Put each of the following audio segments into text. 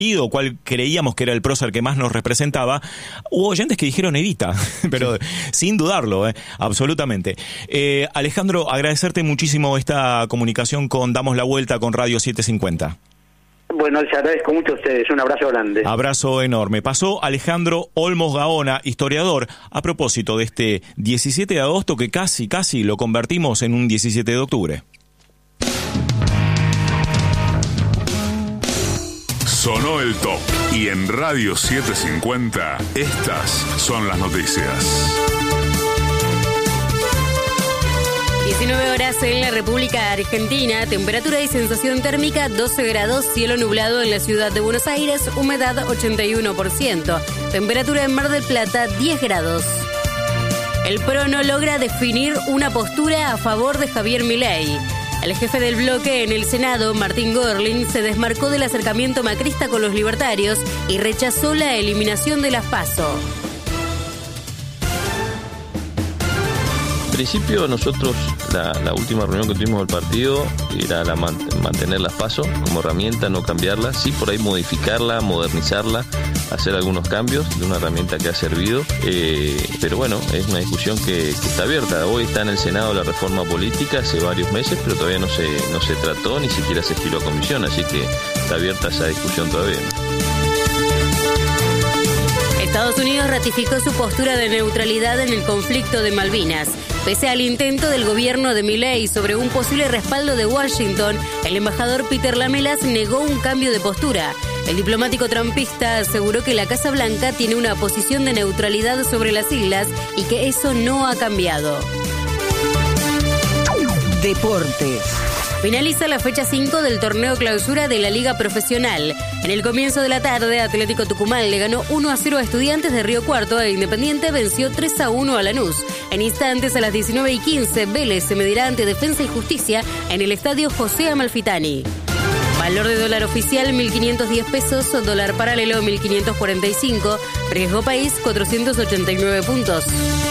cuál creíamos que era el prócer que más nos representaba, hubo oyentes que dijeron Evita, pero sin dudarlo, absolutamente. Alejandro, agradecerte muchísimo esta comunicación con Damos la Vuelta con Radio 750. Bueno, les agradezco mucho a ustedes, un abrazo grande. Abrazo enorme. Pasó Alejandro Olmos Gaona, historiador, a propósito de este 17 de agosto que casi lo convertimos en un 17 de octubre. Sonó el top y en Radio 750 estas son las noticias. 19 horas en la República Argentina, temperatura y sensación térmica 12 grados, cielo nublado en la ciudad de Buenos Aires, humedad 81%, temperatura en Mar del Plata 10 grados. El PRO no logra definir una postura a favor de Javier Milei. El jefe del bloque en el Senado, Martín Görling, se desmarcó del acercamiento macrista con los libertarios y rechazó la eliminación de las PASO. En principio nosotros la última reunión que tuvimos del partido era mantener las PASO como herramienta, no cambiarla, sí por ahí modificarla, modernizarla, hacer algunos cambios de una herramienta que ha servido, pero bueno, es una discusión que está abierta. Hoy está en el Senado la reforma política hace varios meses, pero todavía no se trató, ni siquiera se giró a comisión, así que está abierta esa discusión todavía. Estados Unidos ratificó su postura de neutralidad en el conflicto de Malvinas. Pese al intento del gobierno de Milei sobre un posible respaldo de Washington, el embajador Peter Lamelas negó un cambio de postura. El diplomático trumpista aseguró que la Casa Blanca tiene una posición de neutralidad sobre las islas y que eso no ha cambiado. Deportes. Finaliza la fecha 5 del torneo clausura de la Liga Profesional. En el comienzo de la tarde, Atlético Tucumán le ganó 1-0 a Estudiantes de Río Cuarto e Independiente venció 3-1 a Lanús. En instantes, a las 19:15, Vélez se medirá ante Defensa y Justicia en el estadio José Amalfitani. Valor de dólar oficial 1.510 pesos, dólar paralelo 1.545, riesgo país 489 puntos.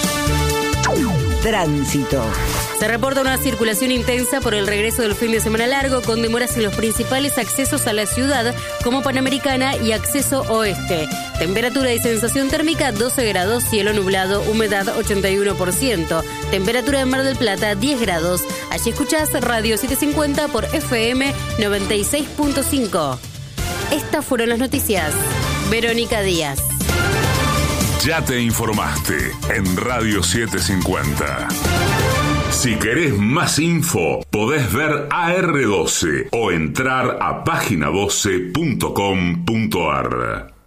Tránsito. Se reporta una circulación intensa por el regreso del fin de semana largo, con demoras en los principales accesos a la ciudad, como Panamericana y Acceso Oeste. Temperatura y sensación térmica 12 grados, cielo nublado, humedad 81%. Temperatura en Mar del Plata 10 grados. Allí escuchás Radio 750 por FM 96.5. Estas fueron las noticias. Verónica Díaz. Ya te informaste en Radio 750. Si querés más info, podés ver AR12 o entrar a página12.com.ar.